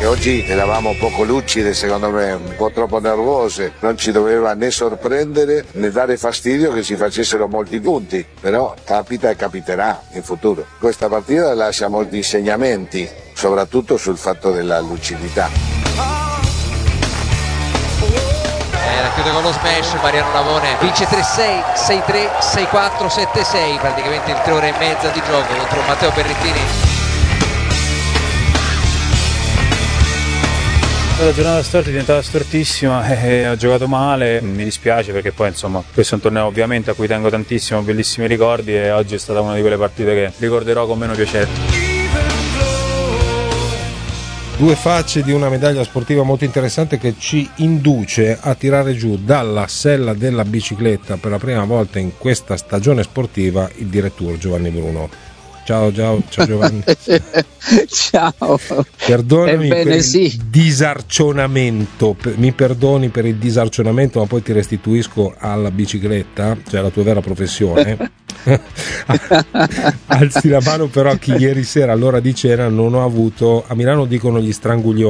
che oggi eravamo poco lucide, secondo me, un po' troppo nervose, non ci doveva né sorprendere né dare fastidio che si facessero molti punti, però capita e capiterà in futuro. Questa partita lascia molti insegnamenti, soprattutto sul fatto della lucidità. La chiude con lo smash Mariano Navone, vince 3-6, 6-3, 6-4, 7-6, praticamente in 3 ore e mezza di gioco contro Matteo Berrettini. La giornata storta è diventata stortissima, ho giocato male, mi dispiace perché poi insomma questo è un torneo ovviamente a cui tengo tantissimo, bellissimi ricordi, e oggi è stata una di quelle partite che ricorderò con meno piacere. Due facce di una medaglia sportiva molto interessante che ci induce a tirare giù dalla sella della bicicletta per la prima volta in questa stagione sportiva il direttore Giovanni Bruno. Ciao Giovanni. Ciao. Perdonami per il disarcionamento, mi perdoni per il disarcionamento, ma poi ti restituisco alla bicicletta, cioè alla tua vera professione. Alzi la mano però chi ieri sera all'ora di cena non ho avuto, a Milano dicono gli stranguglioni.